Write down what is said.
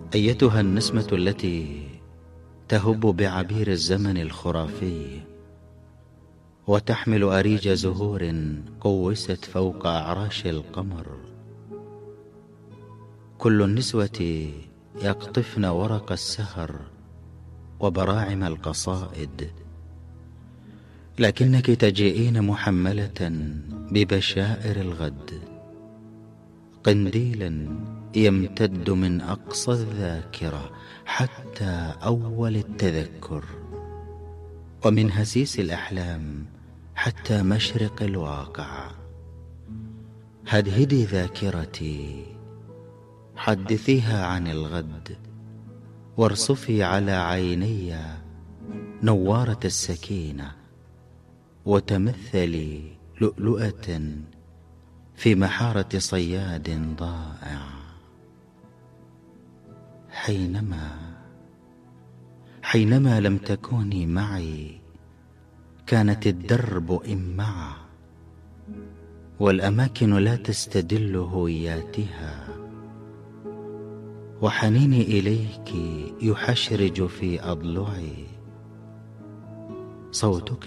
أيتها النسمة التي تهب بعبير الزمن الخرافي وتحمل أريج زهور قوست فوق أعراش القمر. كل النسوة يقطفن ورق السهر وبراعم القصائد، لكنك تجيئين محملة ببشائر الغد، قنديلا يمتد من أقصى الذاكرة حتى أول التذكر، ومن هسيس الأحلام حتى مشرق الواقع. هدهدي ذاكرتي، حدثيها عن الغد، وارصفي على عيني نوارة السكينة، وتمثلي لؤلؤة في محارة صياد ضائع. حينما لم تكوني معي كانت الدرب إمعة، والأماكن لا تستدل هوياتها، وحنيني إليك يحشرج في أضلعي. صوتك